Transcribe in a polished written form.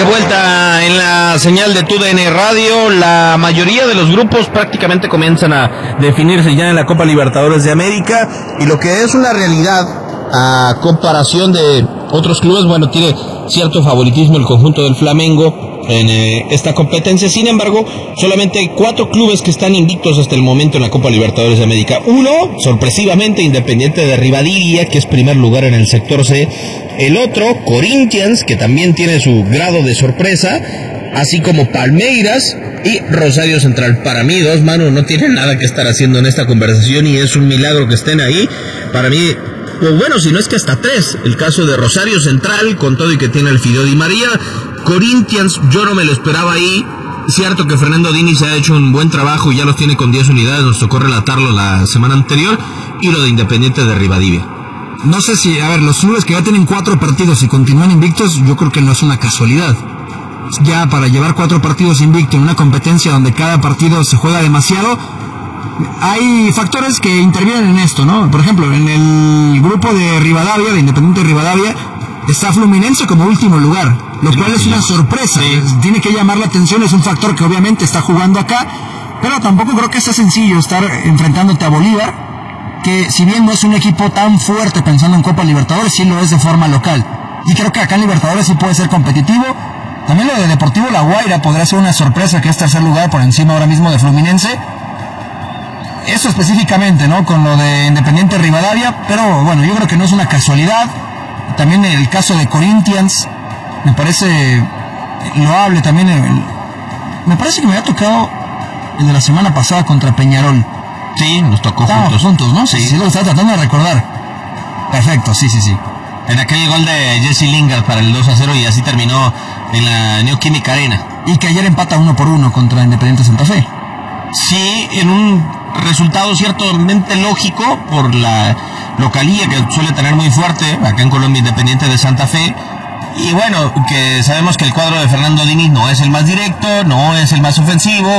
vuelta en la señal de TUDN Radio. La mayoría de los grupos prácticamente comienzan a definirse ya en la Copa Libertadores de América, y lo que es una realidad a comparación de otros clubes, bueno, tiene cierto favoritismo el conjunto del Flamengo en esta competencia. Sin embargo, solamente hay 4 clubes que están invictos hasta el momento en la Copa Libertadores de América. Uno, sorpresivamente, Independiente de Rivadavia, que es primer lugar en el sector C. El otro, Corinthians, que también tiene su grado de sorpresa, así como Palmeiras y Rosario Central. Para mí, dos, Manu, no tienen nada que estar haciendo en esta conversación, y es un milagro que estén ahí. Para mí, pues bueno, si no es que hasta 3, el caso de Rosario Central, con todo y que tiene el Fideo Di María. Corinthians, yo no me lo esperaba ahí. Cierto que Fernando Diniz ha hecho un buen trabajo y ya los tiene con 10 unidades, nos tocó relatarlo la semana anterior. Y lo de Independiente de Rivadavia. No sé si, los clubes que ya tienen 4 partidos y continúan invictos, yo creo que no es una casualidad. Ya para llevar 4 partidos invictos en una competencia donde cada partido se juega demasiado, hay factores que intervienen en esto, ¿no? Por ejemplo, en el grupo de Rivadavia, de Independiente de Rivadavia, está Fluminense como último lugar, lo cual es una sorpresa. Sí. Tiene que llamar la atención, es un factor que obviamente está jugando acá, pero tampoco creo que sea sencillo estar enfrentándote a Bolívar, que si bien no es un equipo tan fuerte pensando en Copa Libertadores, sí lo es de forma local. Y creo que acá en Libertadores sí puede ser competitivo. También lo de Deportivo La Guaira podría ser una sorpresa, que es tercer lugar por encima ahora mismo de Fluminense. Eso específicamente, ¿no? Con lo de Independiente Rivadavia, pero bueno, yo creo que no es una casualidad. También el caso de Corinthians me parece loable también. Me parece que me había tocado el de la semana pasada contra Peñarol. Sí, nos tocó juntos, ¿no? Sí, lo estaba tratando de recordar. Perfecto, sí. En aquel gol de Jesse Lingard para el 2-0, y así terminó en la Neoquímica Arena. Y que ayer empata 1-1 contra Independiente Santa Fe. Sí, en un resultado ciertamente lógico por la localía que suele tener muy fuerte acá en Colombia, Independiente de Santa Fe. Y bueno, que sabemos que el cuadro de Fernando Diniz no es el más directo, no es el más ofensivo.